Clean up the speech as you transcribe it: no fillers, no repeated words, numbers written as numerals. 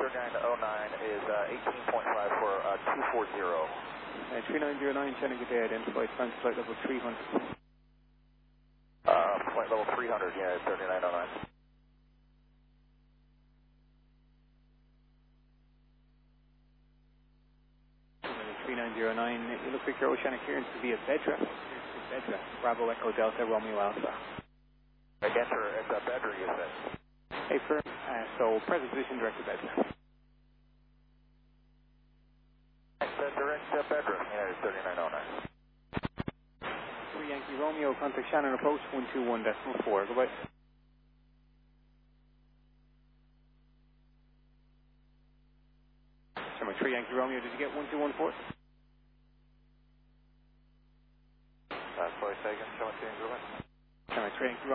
3909 is 18.5 for 240. 3909, Chenna, good day, identified, France flight level 300. Flight level 300, yeah, 3909. 3909, it looks like your oceanic clearance to be a Bedra. Bedra, Bravo Echo Delta Romeo Alpha. Enter, it's a Bedra, you said. Hey, firm, so present position, direct to Bedra. Direct Bedra, yeah, it's 3909. 3 Yankee Romeo, contact Shannon approach 121.4, goodbye. 3 Yankee Romeo, did you get 1214? That's what I say again, 17, goodbye. 3 Yankee Romeo.